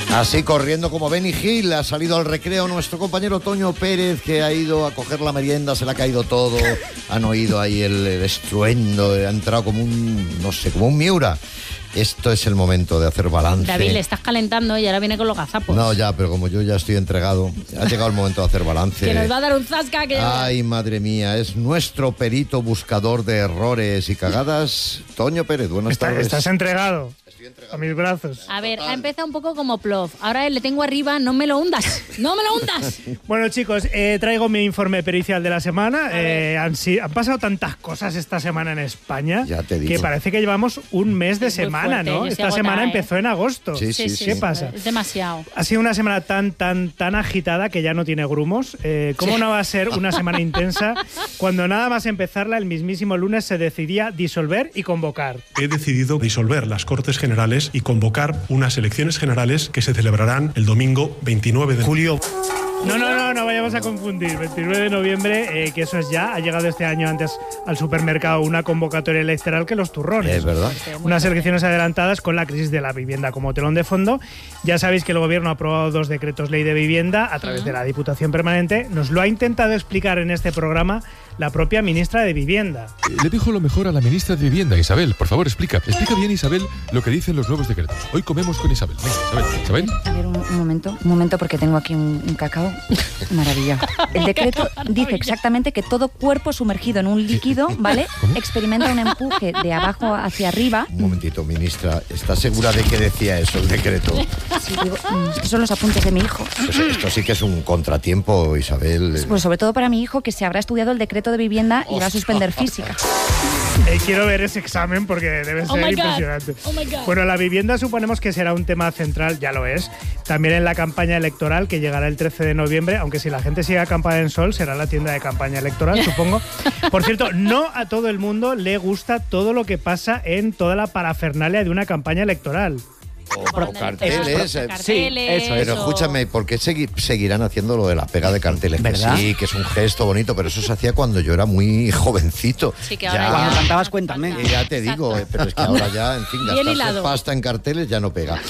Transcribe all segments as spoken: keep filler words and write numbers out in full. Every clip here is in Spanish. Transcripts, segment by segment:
Así corriendo como Benny Hill, ha salido al recreo nuestro compañero Toño Pérez, que ha ido a coger la merienda, se le ha caído todo, han oído ahí el, el estruendo, ha entrado como un, no sé, como un Miura. Esto es el momento de hacer balance. David, le estás calentando y ahora viene con los gazapos. No, ya, pero como yo ya estoy entregado, ha llegado el momento de hacer balance. Que nos va a dar un zasca. Que... Ay, madre mía, es nuestro perito buscador de errores y cagadas, Toño Pérez. Buenas Está, tardes. ¿Estás entregado? A mis brazos. A ver, ha empezado un poco como plof. Ahora le tengo arriba, no me lo hundas. ¡No me lo hundas! Bueno, chicos, eh, traigo mi informe pericial de la semana. Eh, han, si, han pasado tantas cosas esta semana en España Ya te digo. que parece que llevamos un mes de Sí, muy semana, fuerte, ¿no? yo estoy Esta agotada, semana ¿eh? empezó en agosto. Sí, sí, sí. ¿Qué pasa? Es demasiado. Ha sido una semana tan, tan, tan agitada que ya no tiene grumos. Eh, ¿Cómo no va a ser una semana intensa cuando nada más empezarla el mismísimo lunes se decidía disolver y convocar? He decidido disolver las Cortes Generales y convocar unas elecciones generales que se celebrarán el domingo veintinueve de julio. No, no, no, no vayamos a confundir. veintinueve de noviembre, eh, que eso es ya. Ha llegado este año antes al supermercado una convocatoria electoral que los turrones. Es verdad. Unas elecciones adelantadas con la crisis de la vivienda como telón de fondo. Ya sabéis que el Gobierno ha aprobado dos decretos ley de vivienda a través de la Diputación Permanente. Nos lo ha intentado explicar en este programa la propia ministra de Vivienda. Le dejo lo mejor a la ministra de Vivienda, Isabel. Por favor, explica. Explica bien, Isabel, lo que dicen los nuevos decretos. Hoy comemos con Isabel. Venga, Isabel. Isabel. A ver, un, un momento, un momento, porque tengo aquí un, un cacao. Maravilla. El decreto dice exactamente que todo cuerpo sumergido en un líquido, ¿vale? ¿Cómo? Experimenta un empuje de abajo hacia arriba. Un momentito, ministra, ¿está segura de que decía eso el decreto? Sí, digo, mm, estos son los apuntes de mi hijo. Pues esto sí que es un contratiempo, Isabel. Pues sobre todo para mi hijo, que se habrá estudiado el decreto de vivienda y va a suspender física. Eh, quiero ver ese examen porque debe ser Oh my God. impresionante. Oh my God. Bueno, la vivienda suponemos que será un tema central, ya lo es, también en la campaña electoral que llegará el trece de noviembre, aunque si la gente sigue acampada en Sol será la tienda de campaña electoral, supongo. Por cierto, no a todo el mundo le gusta todo lo que pasa en toda la parafernalia de una campaña electoral. O, o carteles. eh, Carteles, eso, Pero o- escúchame, ¿por qué segui- seguirán haciendo lo de la pega de carteles? Que ¿Verdad? sí, que es un gesto bonito, pero eso se hacía cuando yo era muy jovencito. Sí, que ahora Ya- Cuando ya- cantabas Cuéntame. Y ya te digo, eh, pero es que ahora ya, en fin, Bien gastarse hilado. pasta en carteles ya no pega.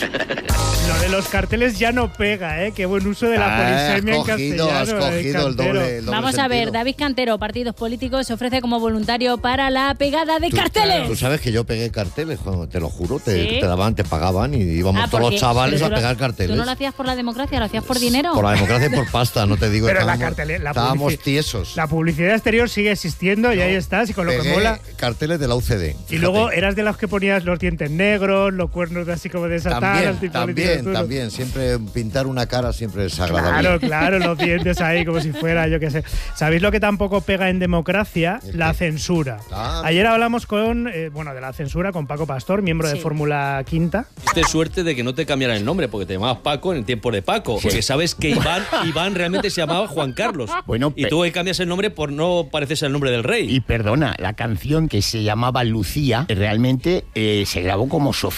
Lo de los carteles ya no pega, ¿eh? Qué buen uso de la Ah, polisemia en has cogido, castellano. has eh, cogido el Cantero. doble, el doble Vamos a ver, sentido. David Cantero, partidos políticos, se ofrece como voluntario para la pegada de Tú- carteles. Tú sabes que yo pegué carteles, jo, te lo juro, te, ¿Sí? te daban, te pagaban y íbamos Ah, todos porque- los chavales pero a tú lo- pegar carteles. ¿Tú no lo hacías por la democracia, lo hacías por dinero? Por la democracia y por pasta, no te digo. Pero la estábamos, cartele- la estábamos publici- tiesos. La publicidad exterior sigue existiendo y ahí estás, y con lo que Pegué mola. carteles de la U C D. Y fíjate. luego eras de los que ponías los dientes negros, los cuernos así como de Satán. También, antipolítico también, duro. también. Siempre pintar una cara siempre es agradable. Claro, claro, los dientes ahí como si fuera, yo qué sé. ¿Sabéis lo que tampoco pega en democracia? ¿El La qué? censura. Ah. Ayer hablamos con, eh, bueno, de la censura con Paco Pastor, miembro de Sí. Fórmula Quinta. Tuviste suerte de que no te cambiaran el nombre, porque te llamabas Paco en el tiempo de Paco. Porque sabes que Iván, Iván realmente se llamaba Juan Carlos. Bueno, y pe- tú que cambias el nombre por no parecerse al nombre del rey. Y perdona, la canción que se llamaba Lucía realmente eh, se grabó como Sofía.